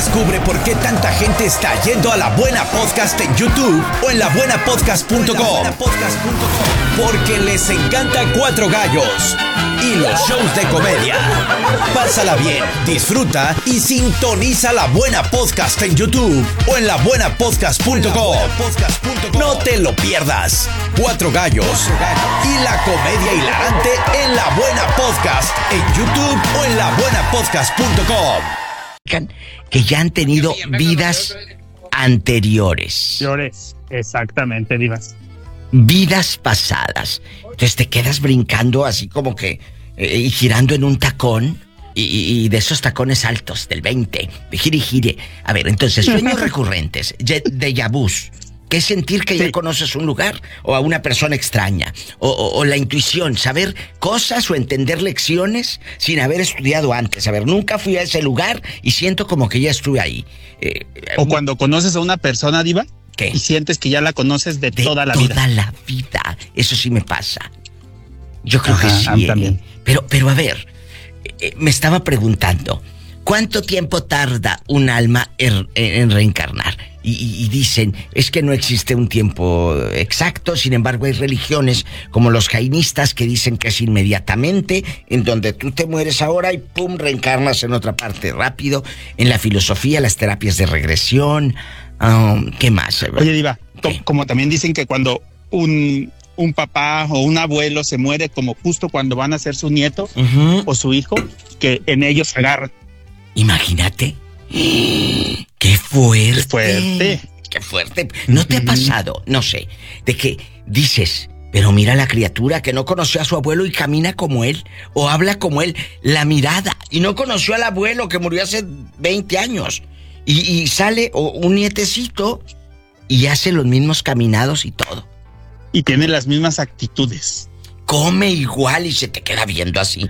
Descubre por qué tanta gente está yendo a La Buena Podcast en YouTube o en labuenapodcast.com. Porque les encanta Cuatro Gallos y los shows de comedia. Pásala bien, disfruta y sintoniza La Buena Podcast en YouTube o en labuenapodcast.com. No te lo pierdas. Cuatro Gallos y la comedia hilarante en La Buena Podcast en YouTube o en labuenapodcast.com. Que ya han tenido vidas anteriores. Exactamente, divas. Vidas pasadas. Entonces te quedas brincando así como que y girando en un tacón y de esos tacones altos del 20, de gire y gire. A ver, entonces, sueños recurrentes, déjà vus. ¿Qué es sentir que ya conoces un lugar o a una persona extraña? O la intuición, saber cosas o entender lecciones sin haber estudiado antes. A ver, nunca fui a ese lugar y siento como que ya estuve ahí. O cuando conoces a una persona, diva, ¿qué? Y sientes que ya la conoces de toda la vida. Toda la vida. Eso sí me pasa. Yo creo que sí. También. Pero a ver, me estaba preguntando, ¿cuánto tiempo tarda un alma en reencarnar? Y dicen, es que no existe un tiempo exacto, sin embargo hay religiones como los jainistas que dicen que es inmediatamente, en donde tú te mueres ahora y pum, reencarnas en otra parte rápido. En la filosofía, las terapias de regresión, ¿qué más? Oye, diva, como también dicen que cuando un papá o un abuelo se muere, como justo cuando van a ser su nieto o su hijo, que en ellos se agarran. Imagínate. ¡Qué fuerte! ¡Qué fuerte! ¿No te ha pasado, no sé, de que dices, pero mira la criatura que no conoció a su abuelo y camina como él, o habla como él, la mirada, y no conoció al abuelo que murió hace 20 años, y sale un nietecito y hace los mismos caminados y todo? Y tiene las mismas actitudes. Come igual y se te queda viendo así.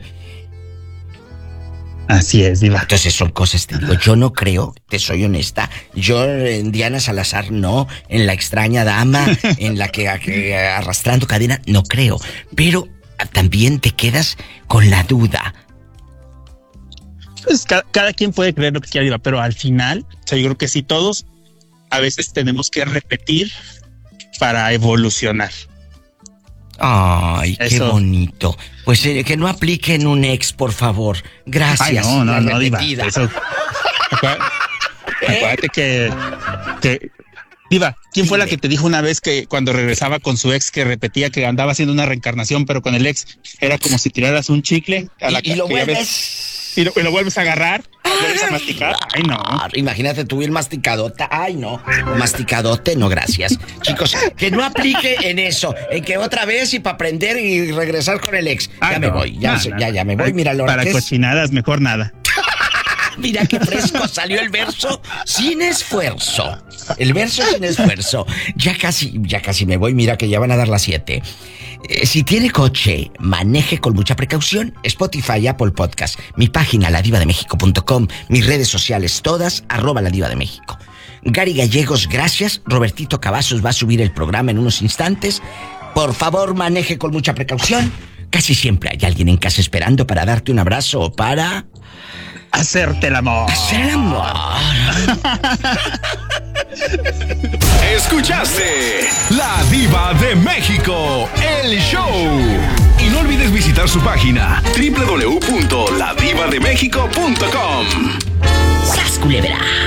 Así es, diva. Entonces son cosas, te digo, yo no creo, te soy honesta, yo en Diana Salazar no, en la extraña dama, en la que arrastrando cadena, no creo, pero también te quedas con la duda. Pues cada quien puede creer lo que quiera, diva, pero al final, o sea, yo creo que sí, todos a veces tenemos que repetir para evolucionar. Ay, qué bonito. Pues que no apliquen un ex, por favor. Gracias. Ay, no, diva. Eso. Acuérdate que diva, ¿quién fue la que te dijo una vez que cuando regresaba con su ex que repetía que andaba haciendo una reencarnación, pero con el ex era como si tiraras un chicle a la y lo vuelves y lo vuelves a agarrar, vuelves a masticar? Ay, no. Imagínate tú el masticadota. Ay, no. Masticadote, no, gracias. Chicos, que no aplique en eso, en que otra vez y para aprender y regresar con el ex. Ya me voy, ya me voy. Mira, lo para cochinadas, mejor nada. Mira qué fresco salió el verso sin esfuerzo. El verso sin esfuerzo. Ya casi me voy. Mira que ya van a dar las 7. Si tiene coche, maneje con mucha precaución. Spotify, Apple Podcast, mi página ladivademexico.com, mis redes sociales todas, @ladivademexico. Gary Gallegos, gracias. Robertito Cavazos va a subir el programa en unos instantes. Por favor, maneje con mucha precaución. Casi siempre hay alguien en casa esperando para darte un abrazo o para... hacerte el amor. Hacer el amor. Escuchaste La Diva de México, el show. Y no olvides visitar su página www.ladivademexico.com. ¡Sas, culebra!